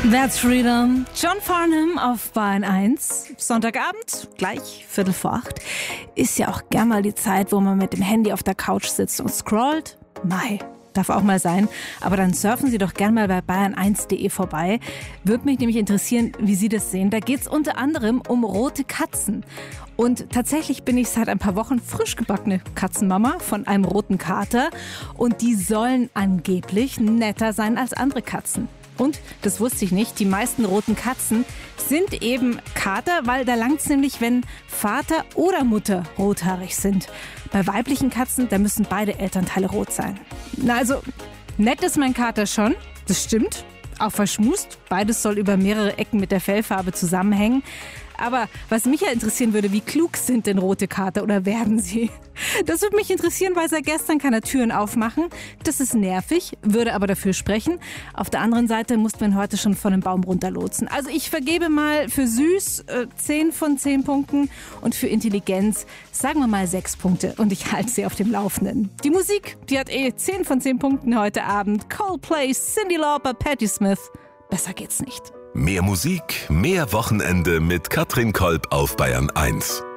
That's Freedom. John Farnham auf Bayern 1. Sonntagabend, gleich 7:45. Ist ja auch gern mal die Zeit, wo man mit dem Handy auf der Couch sitzt und scrollt. Mai, darf auch mal sein. Aber dann surfen Sie doch gern mal bei bayern1.de vorbei. Würde mich nämlich interessieren, wie Sie das sehen. Da geht es unter anderem um rote Katzen. Und tatsächlich bin ich seit ein paar Wochen frisch gebackene Katzenmama von einem roten Kater. Und die sollen angeblich netter sein als andere Katzen. Und, das wusste ich nicht, die meisten roten Katzen sind eben Kater, weil da langt's nämlich, wenn Vater oder Mutter rothaarig sind. Bei weiblichen Katzen, da müssen beide Elternteile rot sein. Na also, nett ist mein Kater schon, das stimmt. Auch verschmust, beides soll über mehrere Ecken mit der Fellfarbe zusammenhängen. Aber was mich ja interessieren würde, wie klug sind denn rote Kater oder werden sie? Das würde mich interessieren, weil seit gestern kann er Türen aufmachen. Das ist nervig, würde aber dafür sprechen. Auf der anderen Seite musste man heute schon von dem Baum runterlotsen. Also ich vergebe mal für süß 10 von 10 Punkten und für Intelligenz sagen wir mal 6 Punkte. Und ich halte sie auf dem Laufenden. Die Musik, die hat 10 von 10 Punkten heute Abend. Coldplay, Cyndi Lauper, Patti Smith. Besser geht's nicht. Mehr Musik, mehr Wochenende mit Katrin Kolb auf Bayern 1.